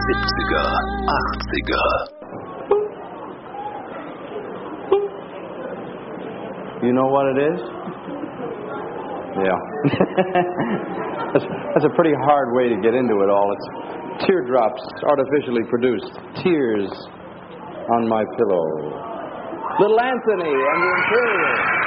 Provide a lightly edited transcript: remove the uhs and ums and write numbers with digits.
70er, 80er. You know what it is? Yeah. That's a pretty hard way to get into it all. It's teardrops artificially produced. Tears on my pillow. Little Anthony and the Imperials.